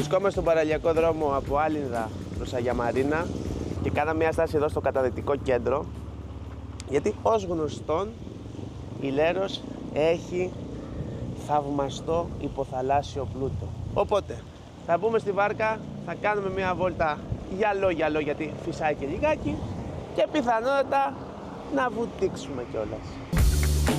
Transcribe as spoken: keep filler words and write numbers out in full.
Βρισκόμαστε στον παραλιακό δρόμο από Άλυνδα προς Αγία Μαρίνα και κάναμε μια στάση εδώ στο καταδυτικό κέντρο, γιατί ως γνωστόν η Λέρος έχει θαυμαστό υποθαλάσσιο πλούτο. Οπότε θα μπούμε στη βάρκα, θα κάνουμε μια βόλτα γυαλό-γυαλό γιατί φυσάει και λιγάκι και πιθανότατα να βουτήξουμε κιόλας.